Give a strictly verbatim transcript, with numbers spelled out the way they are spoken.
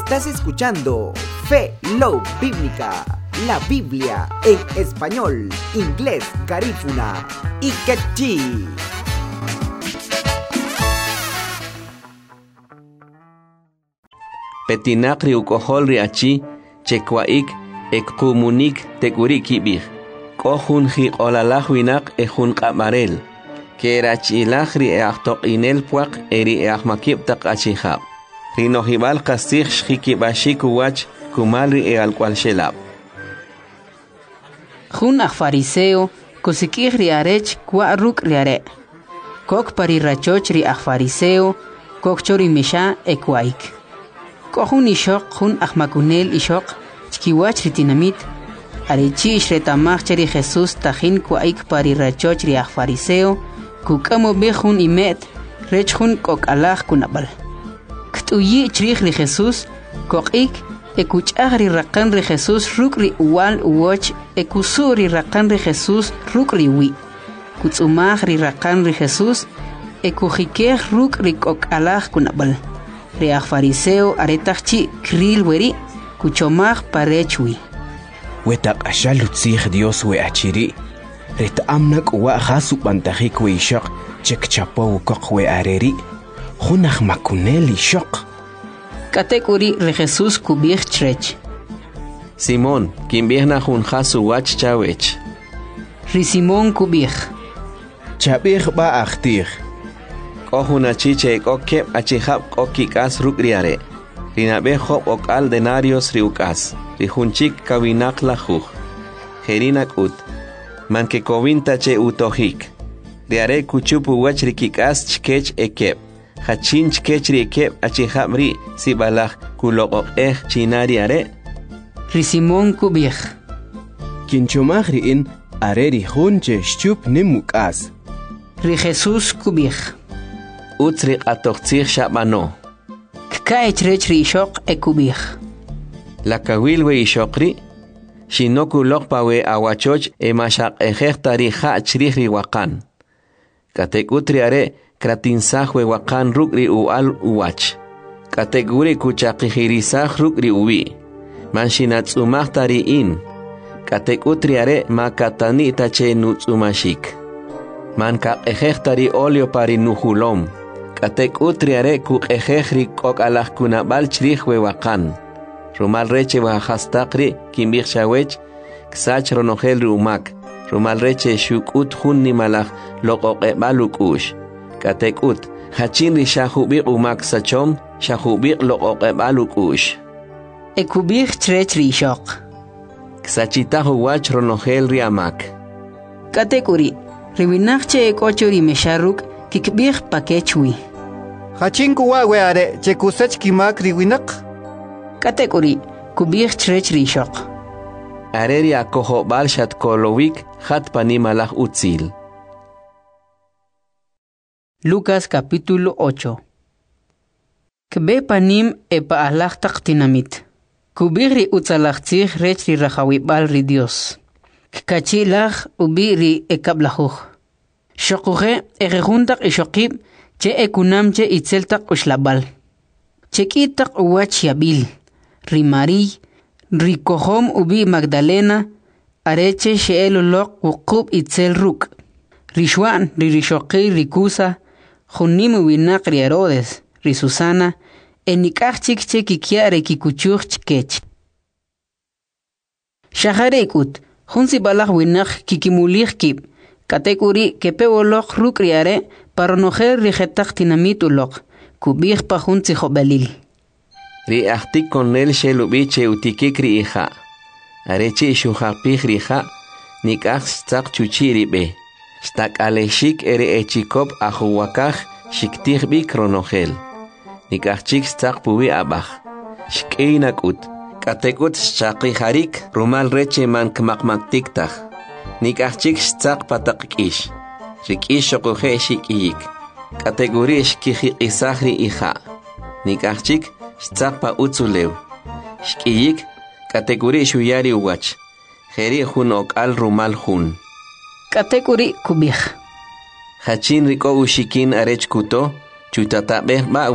Estás escuchando Fe Love Bíblica, la Biblia en español, inglés, garífuna y quechí. Petinak riukohol riachi, chekwaik, ekumunik tekurikibig. Kohun hi olalahwinak ehun kamarel. Kerachilach ri eachtok inel puak eri eachmakib tak achihab. Rinohibal kasih shikibashik wach kumal ri ealkwal shelab. Jun ach fariseo, kosikih riarech kwa ruk riare. Kok parirachoch ri ach fariseo, kok chori misha ekwaik. Kohun ishok jun ach makunel ishok, chkiwach ritinamit. Arechi ishretamach cheri Jesus tajin kwaik parirachoch ri ach fariseo, kukamo bejun imet, rech jun kok alach kunabal. Ktuyi chrich ri Jesus, kok ik, ekuchah ri rakan ri Jesus ruk ri uwal uwoch, ekusu ri rakan ri Jesus ruk ri wi. Kutsumah ri rakan ri Jesus, ekujikeh ruk ri kok alach kunabal. Ri ach fariseo aretachchi kril weri, kuchomah parechwi. Wetak ashalutzih Dios we achiri. Ret amnak uwa khasu pantahik we ishak, chek chapo kok we areri. Junach makuneli shok. Katekuri re Jesus kubich trech. Simón, kimbihna jun khasu wach chawech. Ri Simón kubich. Chabich ba achtich. Kohuna chiche kokep achihab kokikas rukriare. Rinabe hop okal denarios riukas. Rijunchik kawinak lajuj. Jerinak ut. Manke kovinta che utohik. Riare kuchupu wach rikikas chkech ekep. Hachin chkech rikep achihabri sibalach kulok eh chinariare. Ri Simón kubich. Kinchomach riin areri junche shchup nimukas. Ri Jesus kubich. Utsrik atochtzich shabano. Kkaech rech ri ishok ekubich. La kawilwe ishokri. Shinoku lokpawe awachoch e mashak ejektari ha chrihri wakan. Katekutri kratinsahwe wakan rukri ual uwach. Kateguri kuchakihirisah rukri uwi. Manshinatsumahtari in. Katekutri are makatani tache nutsumashik. Manka ejektari olio pari nuhulom. Katekutri are kuk ejehri kok alah kunabal chrihwe wakan. Rumal reche wahastakri kimbich shawech, ksach ronogel rumak. Rumal reche shukut hunni malach lokok ebaluk ush. Katekut, hachin ri shahubik umak sachom, shahubik lokok ebaluk ush. Ekubich trech ri ishok. Ksachitahu wach ronogel ri amak. Katekuri, riwinachche ekocho ri mesharuk, kikbich pakechwi. Hachin kuwa weare, chekusach kimak riwinak. Katekuri, kubich trech ri ishok. Areri akoho balshat kolowik, hat panimalach utzil. Lucas capítulo ocho. Kbe panim epa alach taktinamit. Kubiri utzalachtzich rech ri rachawibal ri Dios. Kachilach ubi ri ekablajuj. Shokuje ejejuntak ishokib che ekunam che itzeltak ushlabal. Chekitak uwach yabil. Ri Mari, ri kohom ubi Magdalena, areche sheelolok wukub itzel ruk. Ri Juan, ri rishoki rikusa, junim winak ri Herodes, ri Susana, enikach chikche kikiare kikuchuch chkech. Shaharekut, junsi balach winak kikimulich kib, katekuri kepewolok ruk riare, paronojer rijetak tinamitulok, kubich pa junsi jobelil. Ri ahtik konel shelubiche utikikri iha. Areche shuhapich riha, nikach stak chuchiri be. Stak aleshik ere echikop ahuwakach shiktich bi kronogel. Nikachik stak puwi abach. Shkeinak ut. Katekut shaki harik rumal reche man kmakmaktiktach. Nikachik stak patakish. Rikish shokuhe shikiyik. Kategori shkihi isahri iha. Nikachik Stzakpa utzulew. Shkiyik, kategori shuyari uwach. Jeri jun ok al rumal jun. Kategori kubich. Hachin riko ushikin arech kuto, chutatabeh ba